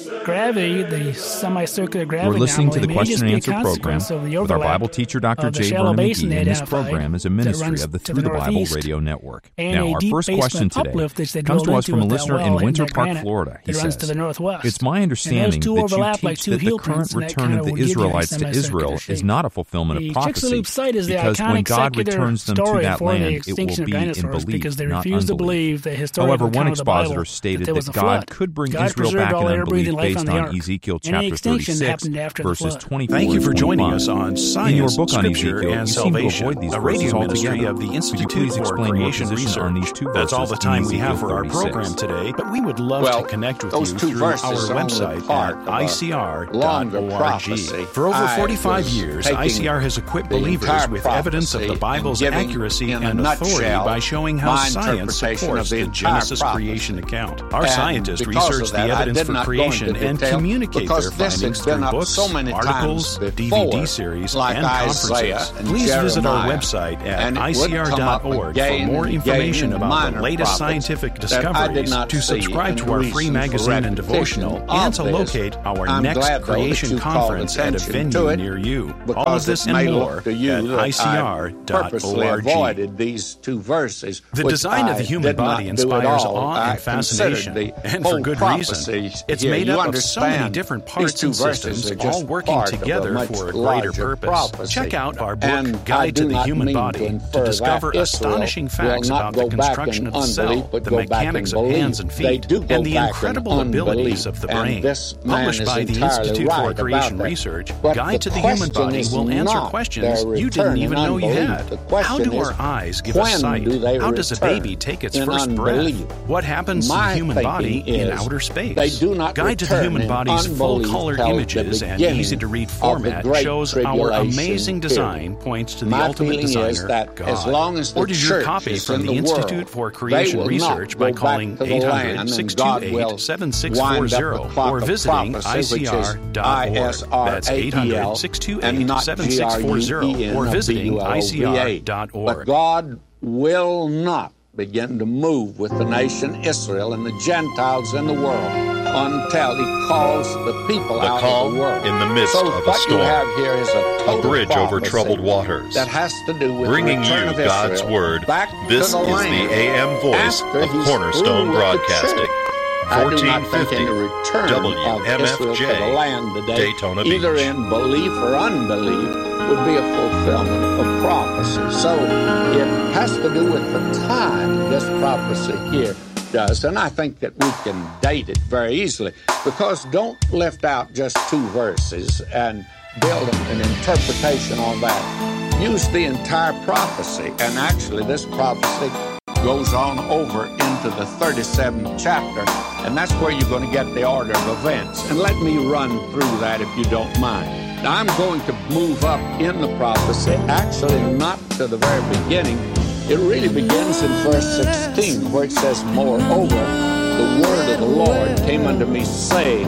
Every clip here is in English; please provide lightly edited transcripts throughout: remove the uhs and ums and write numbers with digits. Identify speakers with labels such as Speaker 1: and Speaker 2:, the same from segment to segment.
Speaker 1: Gravity, the semicircular gravity.
Speaker 2: We're listening to the
Speaker 1: anomaly
Speaker 2: Question and
Speaker 1: may just be
Speaker 2: Answer
Speaker 1: a
Speaker 2: program
Speaker 1: consequence of the
Speaker 2: with our
Speaker 1: overlap
Speaker 2: Bible teacher, Dr.
Speaker 1: of the
Speaker 2: J.
Speaker 1: shallow
Speaker 2: Vernon
Speaker 1: basin
Speaker 2: McGee,
Speaker 1: they
Speaker 2: and this
Speaker 1: identified
Speaker 2: program is a
Speaker 1: that
Speaker 2: ministry
Speaker 1: runs
Speaker 2: of the
Speaker 1: to
Speaker 2: Through the Bible
Speaker 1: northeast,
Speaker 2: radio network.
Speaker 1: and
Speaker 2: Now,
Speaker 1: a
Speaker 2: our
Speaker 1: deep
Speaker 2: first question
Speaker 1: basement
Speaker 2: today
Speaker 1: uplift that they
Speaker 2: comes to
Speaker 1: drilled
Speaker 2: us
Speaker 1: into
Speaker 2: from a
Speaker 1: with that
Speaker 2: listener
Speaker 1: well
Speaker 2: in Winter
Speaker 1: Inlet
Speaker 2: Park,
Speaker 1: Granite
Speaker 2: Florida. He
Speaker 1: that runs
Speaker 2: says,
Speaker 1: to the northwest.
Speaker 2: "It's my understanding
Speaker 1: two
Speaker 2: that
Speaker 1: overlap
Speaker 2: you
Speaker 1: like
Speaker 2: teach
Speaker 1: two
Speaker 2: that the
Speaker 1: heel
Speaker 2: current
Speaker 1: prints, and that
Speaker 2: return
Speaker 1: kinda
Speaker 2: of the
Speaker 1: would give you a
Speaker 2: Israelites to
Speaker 1: semicircular
Speaker 2: Israel
Speaker 1: shape.
Speaker 2: is not a fulfillment
Speaker 1: The
Speaker 2: of prophecy,
Speaker 1: Chicxulub site is the
Speaker 2: because when
Speaker 1: iconic
Speaker 2: God
Speaker 1: secular
Speaker 2: returns them to
Speaker 1: story
Speaker 2: that
Speaker 1: for the
Speaker 2: land, it will
Speaker 1: extinction of
Speaker 2: be in
Speaker 1: dinosaurs
Speaker 2: belief,
Speaker 1: because they
Speaker 2: not
Speaker 1: refuse to
Speaker 2: unbelief."
Speaker 1: believe the historical
Speaker 2: However, one
Speaker 1: account of the Bible
Speaker 2: expositor stated
Speaker 1: there was
Speaker 2: that
Speaker 1: a
Speaker 2: God
Speaker 1: flood.
Speaker 2: could bring
Speaker 1: God
Speaker 2: Israel
Speaker 1: preserved
Speaker 2: back
Speaker 1: all
Speaker 2: in
Speaker 1: air breathing
Speaker 2: unbelief
Speaker 1: life on
Speaker 2: based
Speaker 1: the
Speaker 2: on
Speaker 1: earth.
Speaker 2: Ezekiel
Speaker 1: Any
Speaker 2: chapter
Speaker 1: extinction
Speaker 2: 36,
Speaker 1: happened after the
Speaker 2: verses
Speaker 1: flood.
Speaker 2: 24
Speaker 3: Thank you for
Speaker 2: and
Speaker 3: joining
Speaker 2: 25.
Speaker 3: us on
Speaker 2: In
Speaker 3: Science,
Speaker 2: your book on
Speaker 3: Scripture,
Speaker 2: Ezekiel,
Speaker 3: and
Speaker 2: you seem to
Speaker 3: Salvation,
Speaker 2: avoid these
Speaker 3: a
Speaker 2: verses
Speaker 3: radio ministry
Speaker 2: altogether.
Speaker 3: of the
Speaker 2: Could you
Speaker 3: Institute
Speaker 2: please
Speaker 3: for
Speaker 2: explain your
Speaker 3: Creation
Speaker 2: position on these two
Speaker 3: Research. That's all
Speaker 2: verses
Speaker 3: the time
Speaker 2: in
Speaker 3: we have
Speaker 2: Ezekiel
Speaker 3: for our
Speaker 2: 36?
Speaker 3: program today, but we would love to connect with
Speaker 4: those
Speaker 3: you
Speaker 4: two
Speaker 3: through our
Speaker 4: verses are only
Speaker 3: website
Speaker 4: part
Speaker 3: at
Speaker 4: of a longer
Speaker 3: icr.org.
Speaker 4: prophecy.
Speaker 3: For over
Speaker 4: I
Speaker 3: 45
Speaker 4: was
Speaker 3: years,
Speaker 4: taking
Speaker 3: ICR has equipped
Speaker 4: the
Speaker 3: believers
Speaker 4: entire
Speaker 3: with evidence of the
Speaker 4: prophecy
Speaker 3: Bible's
Speaker 4: and giving
Speaker 3: accuracy
Speaker 4: in a
Speaker 3: and authority
Speaker 4: nutshell
Speaker 3: by showing how
Speaker 4: my
Speaker 3: science
Speaker 4: interpretation
Speaker 3: supports
Speaker 4: of the
Speaker 3: the
Speaker 4: entire
Speaker 3: Genesis
Speaker 4: prophecy.
Speaker 3: creation account. Our
Speaker 4: And
Speaker 3: scientists
Speaker 4: because
Speaker 3: research
Speaker 4: of that,
Speaker 3: the
Speaker 4: I
Speaker 3: evidence
Speaker 4: did
Speaker 3: for
Speaker 4: not go into
Speaker 3: creation and
Speaker 4: detail
Speaker 3: communicate
Speaker 4: because
Speaker 3: their
Speaker 4: this
Speaker 3: findings
Speaker 4: has been
Speaker 3: through
Speaker 4: up
Speaker 3: books,
Speaker 4: so many
Speaker 3: articles,
Speaker 4: times
Speaker 3: DVD
Speaker 4: before,
Speaker 3: series,
Speaker 4: like
Speaker 3: and
Speaker 4: Isaiah
Speaker 3: conferences.
Speaker 4: and
Speaker 3: Please visit our
Speaker 4: Jeremiah,
Speaker 3: website at
Speaker 4: and it would come up
Speaker 3: icr.org for
Speaker 4: again
Speaker 3: more
Speaker 4: and again
Speaker 3: information
Speaker 4: in
Speaker 3: about the
Speaker 4: minor
Speaker 3: latest
Speaker 4: prophets
Speaker 3: scientific
Speaker 4: that I did
Speaker 3: discoveries,
Speaker 4: not
Speaker 3: to
Speaker 4: see
Speaker 3: subscribe
Speaker 4: any
Speaker 3: to our
Speaker 4: reason
Speaker 3: free
Speaker 4: for
Speaker 3: magazine and
Speaker 4: repetition
Speaker 3: devotional,
Speaker 4: of
Speaker 3: and to
Speaker 4: this.
Speaker 3: locate our
Speaker 4: I'm
Speaker 3: next
Speaker 4: glad, though, that
Speaker 3: creation
Speaker 4: you called
Speaker 3: conference at a
Speaker 4: attention to
Speaker 3: venue
Speaker 4: it,
Speaker 3: near you. All of
Speaker 4: because
Speaker 3: this
Speaker 4: it
Speaker 3: and
Speaker 4: may
Speaker 3: more
Speaker 4: look to you
Speaker 3: at
Speaker 4: that I purposely
Speaker 3: icr.org.
Speaker 4: avoided these two verses.
Speaker 3: The
Speaker 4: which
Speaker 3: design of the
Speaker 4: I
Speaker 3: human
Speaker 4: did not
Speaker 3: body
Speaker 4: do
Speaker 3: inspires
Speaker 4: at all.
Speaker 3: awe
Speaker 4: I
Speaker 3: and fascination,
Speaker 4: considered the
Speaker 3: and for
Speaker 4: whole
Speaker 3: good
Speaker 4: prophecy
Speaker 3: reason. It's
Speaker 4: here.
Speaker 3: made
Speaker 4: You
Speaker 3: up of so many
Speaker 4: understand,
Speaker 3: different
Speaker 4: these
Speaker 3: parts
Speaker 4: two
Speaker 3: and
Speaker 4: verses
Speaker 3: systems,
Speaker 4: are just
Speaker 3: all working
Speaker 4: part of
Speaker 3: together
Speaker 4: much
Speaker 3: for a greater
Speaker 4: larger
Speaker 3: purpose.
Speaker 4: prophecy.
Speaker 3: Check out our book,
Speaker 4: And I
Speaker 3: Guide to
Speaker 4: do
Speaker 3: the
Speaker 4: not
Speaker 3: Human
Speaker 4: mean
Speaker 3: Body,
Speaker 4: infer
Speaker 3: to discover
Speaker 4: that
Speaker 3: astonishing
Speaker 4: Israel
Speaker 3: facts
Speaker 4: will not
Speaker 3: about the
Speaker 4: go back
Speaker 3: construction
Speaker 4: in
Speaker 3: of the cell,
Speaker 4: unbelief, but
Speaker 3: the
Speaker 4: go back
Speaker 3: mechanics
Speaker 4: in
Speaker 3: of
Speaker 4: belief.
Speaker 3: hands and
Speaker 4: They
Speaker 3: feet,
Speaker 4: do go
Speaker 3: and the
Speaker 4: back in
Speaker 3: incredible abilities
Speaker 4: unbelief,
Speaker 3: of the
Speaker 4: and
Speaker 3: brain.
Speaker 4: this man
Speaker 3: Published
Speaker 4: is
Speaker 3: by the
Speaker 4: entirely
Speaker 3: Institute for
Speaker 4: right
Speaker 3: Creation
Speaker 4: about that.
Speaker 3: Research,
Speaker 4: But
Speaker 3: Guide to the
Speaker 4: the
Speaker 3: Human
Speaker 4: question
Speaker 3: Body
Speaker 4: is
Speaker 3: will answer
Speaker 4: not
Speaker 3: questions
Speaker 4: their
Speaker 3: you didn't
Speaker 4: return
Speaker 3: even
Speaker 4: in
Speaker 3: know you
Speaker 4: unbelief.
Speaker 3: had.
Speaker 4: The
Speaker 3: How
Speaker 4: question
Speaker 3: do
Speaker 4: is,
Speaker 3: our eyes give us
Speaker 4: when
Speaker 3: sight?
Speaker 4: do they
Speaker 3: How does a
Speaker 4: return
Speaker 3: baby take its
Speaker 4: in
Speaker 3: first breath?
Speaker 4: unbelief?
Speaker 3: What happens to
Speaker 4: My
Speaker 3: the human
Speaker 4: thinking
Speaker 3: body in
Speaker 4: is
Speaker 3: outer space?
Speaker 4: they do not
Speaker 3: Guide to the
Speaker 4: return
Speaker 3: Human
Speaker 4: in
Speaker 3: Body's
Speaker 4: unbelief
Speaker 3: full-color
Speaker 4: till the
Speaker 3: images and
Speaker 4: beginning
Speaker 3: easy-to-read
Speaker 4: of the
Speaker 3: format
Speaker 4: Great
Speaker 3: shows our
Speaker 4: Tribulation
Speaker 3: amazing design
Speaker 4: period.
Speaker 3: points to the
Speaker 4: My
Speaker 3: ultimate
Speaker 4: feeling
Speaker 3: designer,
Speaker 4: is that
Speaker 3: God.
Speaker 4: as long as the
Speaker 3: Order your
Speaker 4: church
Speaker 3: copy
Speaker 4: is
Speaker 3: from
Speaker 4: in
Speaker 3: the
Speaker 4: the
Speaker 3: Institute
Speaker 4: world,
Speaker 3: for
Speaker 4: they
Speaker 3: Creation
Speaker 4: will
Speaker 3: Research
Speaker 4: not
Speaker 3: by
Speaker 4: go
Speaker 3: calling
Speaker 4: back to the land, and God will
Speaker 3: 800-628-7640
Speaker 4: wind up
Speaker 3: or
Speaker 4: the
Speaker 3: visiting
Speaker 4: prophecy, which is
Speaker 3: ICR.org. That's
Speaker 4: ISRAEL and not
Speaker 3: 800-628-7640 or visiting ICR.org.
Speaker 4: But God will not begin to move with the nation Israel and the Gentiles in the world until He calls the people
Speaker 5: the
Speaker 4: out
Speaker 5: calm
Speaker 4: of the world.
Speaker 5: in the midst
Speaker 4: so
Speaker 5: of a
Speaker 4: what
Speaker 5: storm.
Speaker 4: you have here is a
Speaker 5: bridge over
Speaker 4: prophecy
Speaker 5: troubled waters.
Speaker 4: that has to do with
Speaker 5: Bringing
Speaker 4: the return
Speaker 5: you
Speaker 4: of
Speaker 5: God's
Speaker 4: Israel
Speaker 5: Word.
Speaker 4: back
Speaker 5: This
Speaker 4: to the
Speaker 5: is
Speaker 4: land
Speaker 5: the AM voice
Speaker 4: after
Speaker 5: of
Speaker 4: He's
Speaker 5: Cornerstone
Speaker 4: through with the
Speaker 5: Broadcasting.
Speaker 4: church. I do not think
Speaker 5: 1450
Speaker 4: any return of Israel to the land today,
Speaker 5: Daytona
Speaker 4: either
Speaker 5: Beach.
Speaker 4: in belief or unbelief, would be a fulfillment of prophecy. So it has to do with the time this prophecy here does, and I think that we can date it very easily, because don't lift out just two verses and build an interpretation on that. Use the entire prophecy, and actually this prophecy goes on over into the 37th chapter, and that's where you're going to get the order of events. And let me run through that if you don't mind. Now, I'm going to move up in the prophecy, actually not to the very beginning. It really begins in verse 16, where it says, "Moreover, the word of the Lord came unto me, saying,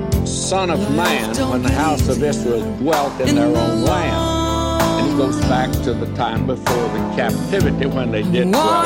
Speaker 4: Son of man, when the house of Israel dwelt in their own land." And he goes back to the time before the captivity when they did dwell